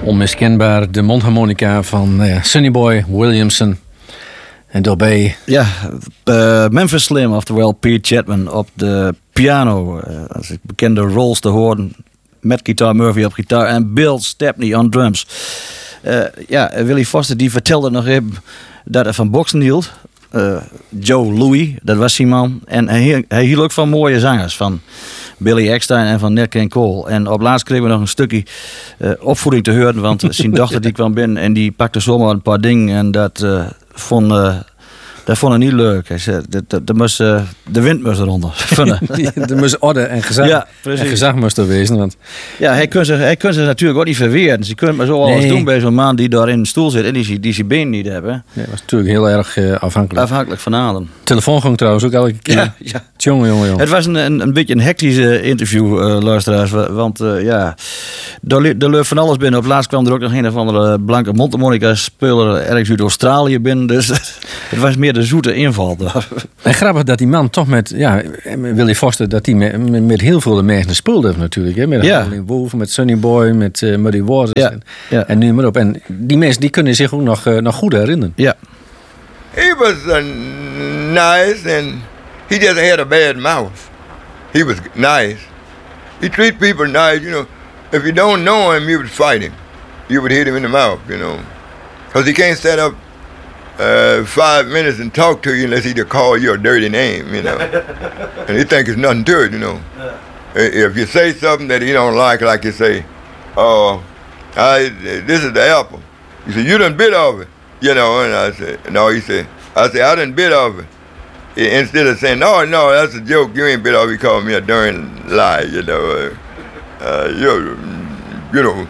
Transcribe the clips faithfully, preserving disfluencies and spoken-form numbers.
Onmiskenbaar de mondharmonica van uh, Sonny Boy Williamson. En daarbij... Ja, uh, Memphis Slim, oftewel Pete Chatman op de piano. Uh, als ik bekende roles te horen. Met Guitar Murphy op gitaar en Bill Stepney on drums. Uh, ja, Willie Foster die vertelde nog even dat hij van boksen hield. Uh, Joe Louis, dat was zijn man. En hij, hij hield ook van mooie zangers. Van Billy Eckstine en van Nat King Cole. En op laatst kregen we nog een stukje uh, opvoeding te horen. Want zijn dochter die kwam binnen en die pakte zomaar een paar dingen. En dat uh, vond... Uh, Dat vond hij niet leuk. Hij zei, de, de, de, moest, uh, de wind moest eronder. Er moest orde en gezag, ja, en gezag moest er wezen. Want... Ja, hij kon zich, hij kon zich natuurlijk ook niet verweeren. Ze kunnen maar zo alles nee. doen bij zo'n man die daar in de stoel zit en die, die zijn been niet hebben. Nee, dat was natuurlijk heel erg uh, afhankelijk. Afhankelijk van adem. Telefoon ging trouwens ook elke keer. Ja, ja. Jongen, jongen, jongen. Het was een, een, een beetje een hectische interview, uh, luisteraars. Want uh, ja, er liep van alles binnen. Op laatst kwam er ook nog een of andere blanke mondharmonica-speler ergens uit Australië binnen. Dus het was meer de zoete inval daar. En grappig dat die man toch met, ja, Willie Foster, dat hij met, met, met heel veel mensen speelde heeft natuurlijk. Hè? Met ja. Howlin' Wolf, met Sonny Boy, met uh, Muddy Waters ja. en, ja. en nu maar op. En die mensen die kunnen zich ook nog, uh, nog goed herinneren. Ja. He was uh, nice and he just had a bad mouth. He was nice. He treat people nice, you know. If you don't know him, you would fight him. You would hit him in the mouth, you know. Because he can't stand up uh, five minutes and talk to you unless he just call you a dirty name, you know. And he think it's nothing to it, you know. Yeah. If you say something that he don't like, like you say, oh, I, this is the apple. You say, you done bit of it. You know, and I said, no, he said, I said, I done bit of it. Instead of saying, no, no, that's a joke, you ain't bit of it, he called me a darn lie, you know. Uh, you, you know,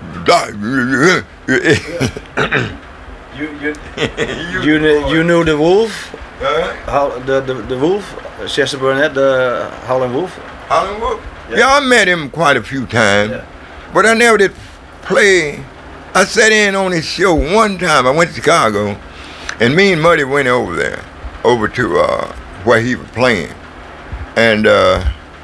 you, you, you, knew, you knew the wolf? Uh, How, the, the, the wolf? Chester Burnett, the Howlin' Wolf? Howlin' Wolf? Yeah. yeah, I met him quite a few times, yeah. But I never did play. I sat in on his show one time. I went to Chicago, and me and Muddy went over there, over to uh, where he was playing. And uh,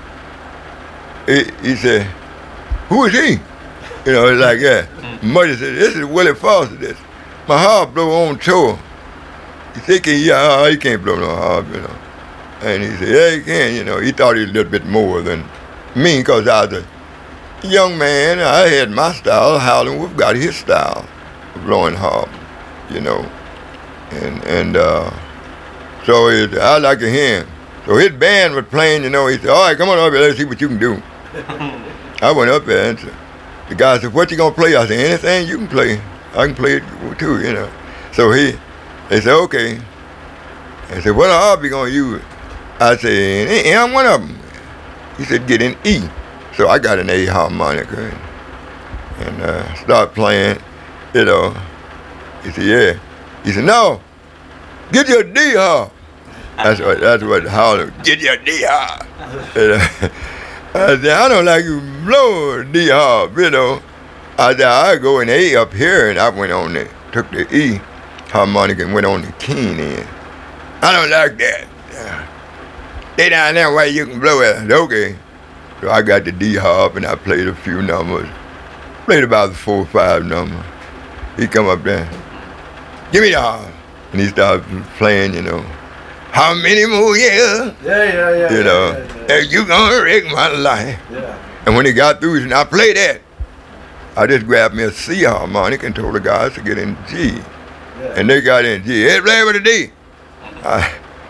he, he said, who is he? You know, it's like that. Yeah. Muddy said, this is Willie Foster. This. My harp blow on tour. He said, yeah, he can't blow no harp, you know. And he said, yeah, he can, you know. He thought he was a little bit more than me, because I was a young man. I had my style. Howlin' Wolf got his style of blowing harp, you know. And and uh, so it, I like to hear him. So his band was playing, you know. He said, all right, come on up here, let's see what you can do. I went up there and the guy said, what you gonna play? I said, anything you can play. I can play it too, you know. So he, they said, okay. They said, what harp you gonna use? I said, hey, I'm one of them. He said, get an E. So I got an A harmonica and, and uh, started playing, you know. He said, yeah. He said, no, get your D harp. That's what, that's what Howlin', get your D harp. You know? I said, I don't like you blow D harp, you know. I said, I go in A up here, and I went on the, took the E harmonica and went on the keen end. I don't like that. Stay down there where you can blow it. I said, okay. So I got the D harp and I played a few numbers. Played about four or five numbers. He come up there, give me the harp. And he started playing, you know. How many more years? Yeah, yeah, yeah. You know, yeah, yeah, yeah. you gonna wreck my life. Yeah. And when he got through, he said, now play that. I just grabbed me a C harmonic and told the guys to get in G. Yeah. And they got in G. Hey, play with a D. I,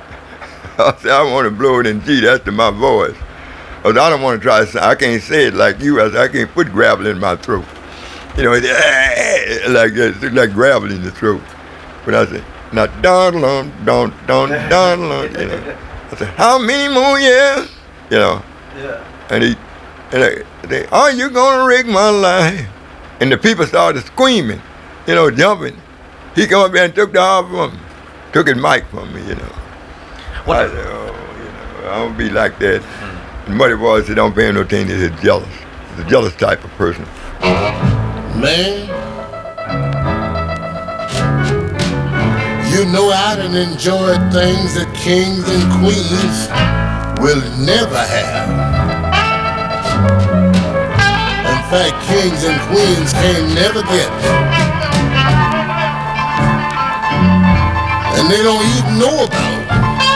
I said, I want to blow it in G. That's to my voice. I said, I don't want to try to say, I can't say it like you. I said, I can't put gravel in my throat. You know, it's like that, it's like gravel in the throat. But I said, now, don, don, don, don, don, you know. I said, how many more years? You know. Yeah. And he, and they, they, are you gonna rig my life? And the people started screaming, you know, jumping. He come up there and took the harp from me, took his mic from me, you know. What? I said, oh, you know, I don't be like that. Mm. And Muddy Waters said, don't pay him no attention, he's jealous. He's a jealous type of person. Man, you know I done enjoyed things that kings and queens will never have. And fact kings and queens can't never get. And they don't even know about it.